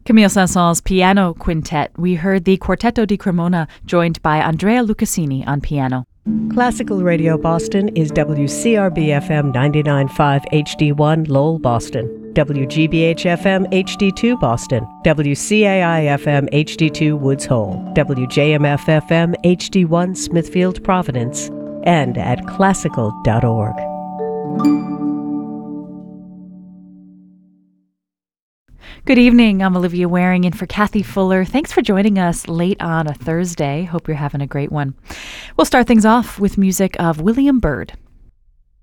Camille Saint-Saëns' piano quintet. We heard the Quartetto di Cremona, joined by Andrea Lucassini on piano. Classical Radio Boston is WCRB-FM 99.5 HD1 Lowell, Boston, WGBH-FM HD2 Boston, WCAI-FM HD2 Woods Hole, WJMF-FM HD1 Smithfield, Providence, and at classical.org. Good evening. I'm Olivia Waring in for Kathy Fuller. Thanks for joining us late on a Thursday. Hope you're having a great one. We'll start things off with music of William Byrd.